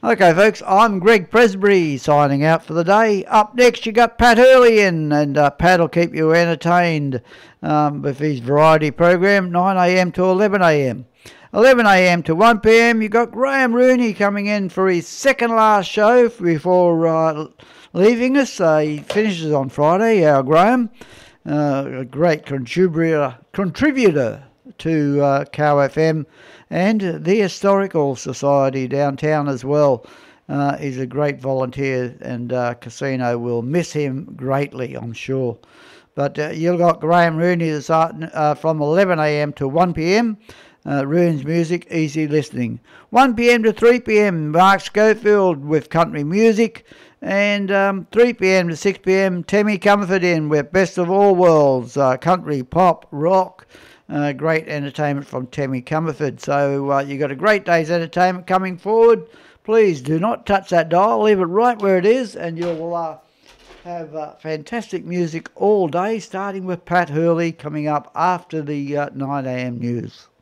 Okay, folks, I'm Greg Presbury signing out for the day. Up next, you got Pat Hurley in, and Pat will keep you entertained with his variety program, 9 a.m. to 11 a.m. 11 a.m. to 1 p.m. You got Graham Rooney coming in for his second last show before leaving us. He finishes on Friday, our Graham, a great contributor to Cow FM and the Historical Society downtown as well. He's a great volunteer, and Casino will miss him greatly, I'm sure. But you've got Graham Rooney this from 11 a.m. to 1 p.m. Roon's music, easy listening. 1 p.m. to 3 p.m. Mark Schofield with country music. And 3 p.m. to 6 p.m. Tammy Comerford in with Best of All Worlds, country, pop, rock. Great entertainment from Tammy Comerford. So you got a great day's entertainment coming forward. Please do not touch that dial. Leave it right where it is, and you'll have fantastic music all day, starting with Pat Hurley coming up after the 9 a.m. news.